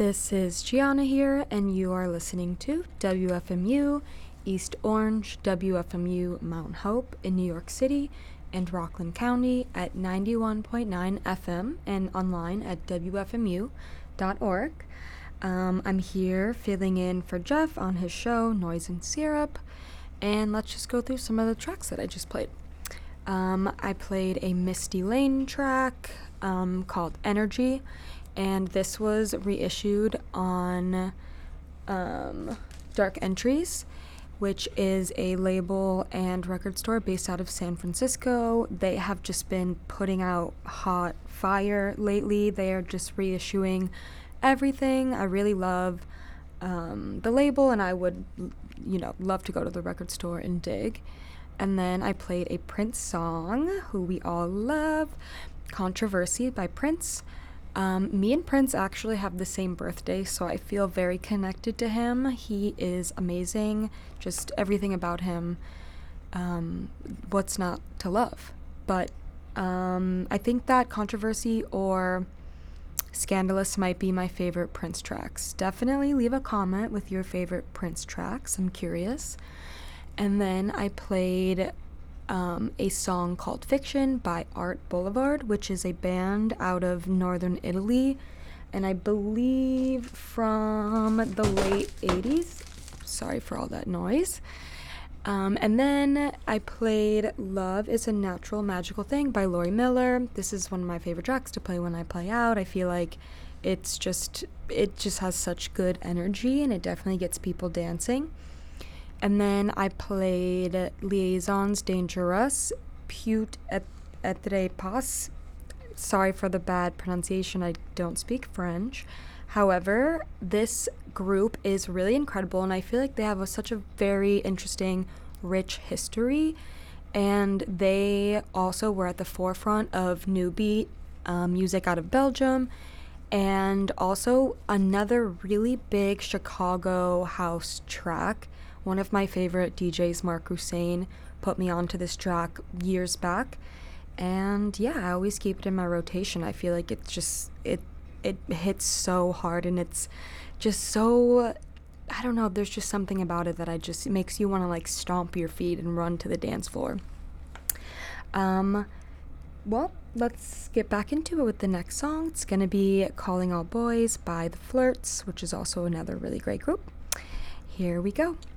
This is Gianna here, and you are listening to WFMU East Orange, WFMU Mount Hope in New York City and Rockland County at 91.9 FM and online at WFMU.org. I'm here filling in for Jeff on his show, Noise and Syrup, and let's just go through some of the tracks that I just played. I played a Misty Lane track called Energy, and this was reissued on Dark Entries, which is a label and record store based out of San Francisco. They have just been putting out hot fire lately. They are just reissuing everything. I really love the label, and I would, love to go to the record store and dig. And then I played a Prince song, who we all love, Controversy by Prince. Me and Prince actually have the same birthday, so I feel very connected to him. He is amazing, just everything about him, what's not to love. But I think that Controversy or Scandalous might be my favorite Prince tracks. Definitely leave a comment with your favorite Prince tracks, I'm curious. And then I played a song called Fiction by Art Boulevard, which is a band out of northern Italy, and I believe from the late 80s. Sorry for all that noise. And then I played Love is a Natural Magical Thing by Lori Miller. This is one of my favorite tracks to play when I play out. I feel like it just has such good energy, and it definitely gets people dancing. And then I played Liaisons Dangerous, Pute Etre Pas. Sorry for the bad pronunciation, I don't speak French. However, this group is really incredible, and I feel like they have such a very interesting, rich history. And they also were at the forefront of new beat music out of Belgium. And also another really big Chicago house track. One of my favorite DJs, Mark Hussein, put me onto this track years back. And yeah, I always keep it in my rotation. I feel like it's just, it hits so hard, and it's just so, I don't know, there's just something about it that it makes you want to like stomp your feet and run to the dance floor. Well, let's get back into it with the next song. It's going to be Calling All Boys by The Flirts, which is also another really great group. Here we go.